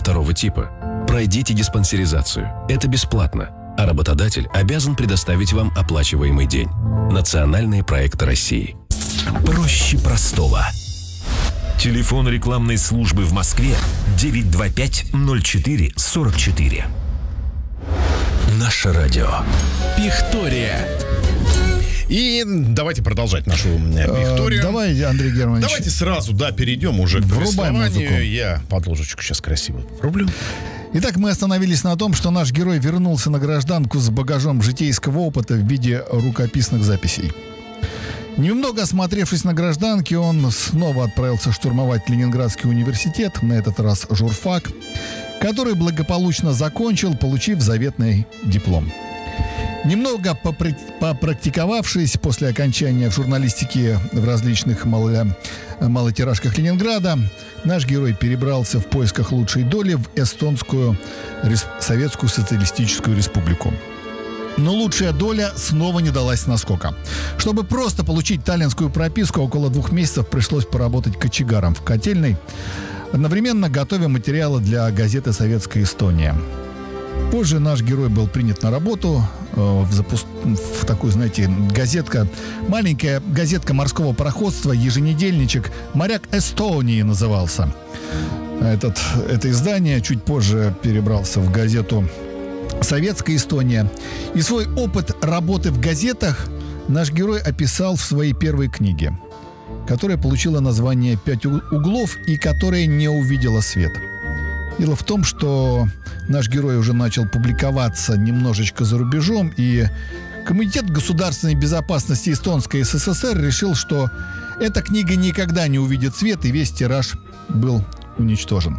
второго типа. Пройдите диспансеризацию. Это бесплатно. А работодатель обязан предоставить вам оплачиваемый день. Национальные проекты России. Проще простого. Телефон рекламной службы в Москве 925-04-44. Наше радио. Пихтория. И давайте продолжать нашу Пихторию. Давай, Андрей Германович. Давайте сразу, перейдем уже к повествованию. Я подложечку сейчас красиво врублю. Итак, мы остановились на том, что наш герой вернулся на гражданку с багажом житейского опыта в виде рукописных записей. Немного осмотревшись на гражданке, он снова отправился штурмовать Ленинградский университет, на этот раз журфак, который благополучно закончил, получив заветный диплом. Немного попрактиковавшись после окончания в журналистике в различных малотиражках Ленинграда, наш герой перебрался в поисках лучшей доли в Эстонскую Советскую Социалистическую Республику. Но лучшая доля снова не далась наскока. Чтобы просто получить таллинскую прописку, около 2 месяцев пришлось поработать кочегаром в котельной, одновременно готовя материалы для газеты «Советская Эстония». Позже наш герой был принят на работу в такую, знаете, маленькая газетка морского пароходства, еженедельничек «Моряк Эстонии» назывался. Это издание чуть позже перебрался в газету «Советская Эстония». И свой опыт работы в газетах наш герой описал в своей первой книге, которая получила название «5 углов» и которая не увидела свет. Дело в том, что наш герой уже начал публиковаться немножечко за рубежом, и Комитет государственной безопасности Эстонской СССР решил, что эта книга никогда не увидит свет, и весь тираж был уничтожен.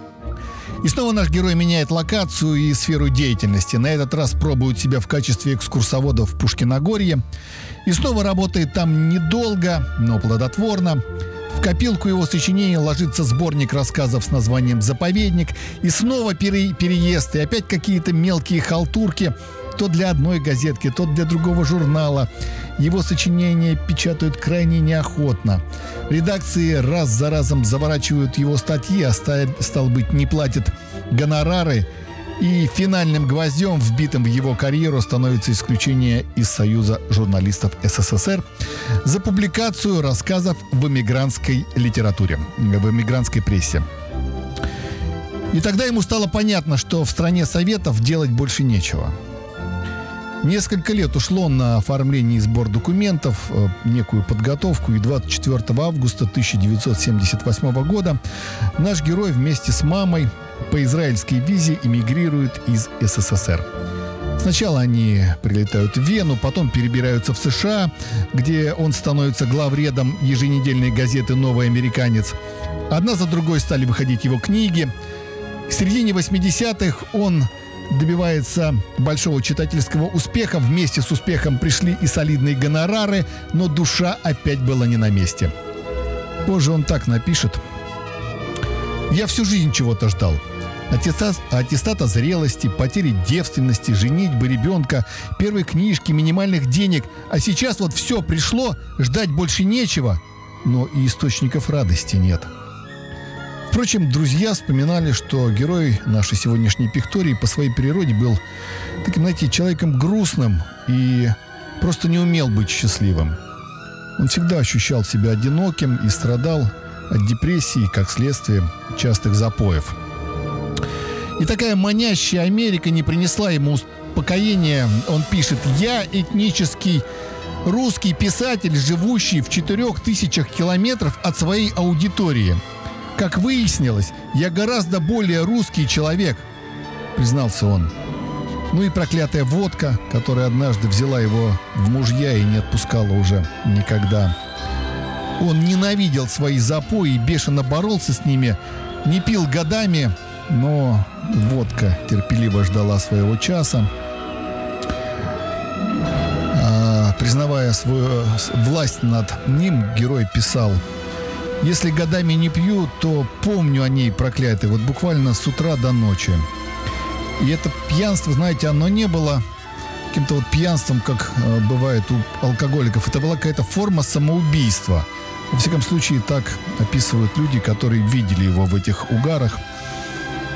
И снова наш герой меняет локацию и сферу деятельности. На этот раз пробует себя в качестве экскурсовода в Пушкиногорье. И снова работает там недолго, но плодотворно. В копилку его сочинений ложится сборник рассказов с названием «Заповедник». И снова переезд, и опять какие-то мелкие халтурки. То для одной газетки, то для другого журнала. Его сочинения печатают крайне неохотно. Редакции раз за разом заворачивают его статьи, а стал быть, не платят гонорары. И финальным гвоздем, вбитым в его карьеру, становится исключение из Союза журналистов СССР за публикацию рассказов в эмигрантской литературе, в эмигрантской прессе. И тогда ему стало понятно, что в стране Советов делать больше нечего. Несколько лет ушло на оформление и сбор документов, некую подготовку, и 24 августа 1978 года наш герой вместе с мамой по израильской визе эмигрирует из СССР. Сначала они прилетают в Вену, потом перебираются в США, где он становится главредом еженедельной газеты «Новый американец». Одна за другой стали выходить его книги. В середине 80-х он добивается большого читательского успеха. Вместе с успехом пришли и солидные гонорары, но душа опять была не на месте. Позже он так напишет: «Я всю жизнь чего-то ждал. Аттестата зрелости, потери девственности, женитьбы ребенка, первой книжки, минимальных денег. А сейчас вот все пришло, ждать больше нечего, но и источников радости нет». Впрочем, друзья вспоминали, что герой нашей сегодняшней Пихтории по своей природе был таким, знаете, человеком грустным и просто не умел быть счастливым. Он всегда ощущал себя одиноким и страдал от депрессии, как следствие частых запоев. И такая манящая Америка не принесла ему успокоения. Он пишет: «Я этнический русский писатель, живущий в 4000 километров от своей аудитории. Как выяснилось, я гораздо более русский человек», признался он. Ну и проклятая водка, которая однажды взяла его в мужья и не отпускала уже никогда. Он ненавидел свои запои и бешено боролся с ними, не пил годами, но водка терпеливо ждала своего часа. Признавая свою власть над ним, герой писал: «Если годами не пью, то помню о ней, проклятой, вот буквально с утра до ночи». И это пьянство, знаете, оно не было каким-то вот пьянством, как бывает у алкоголиков. Это была какая-то форма самоубийства. Во всяком случае, так описывают люди, которые видели его в этих угарах.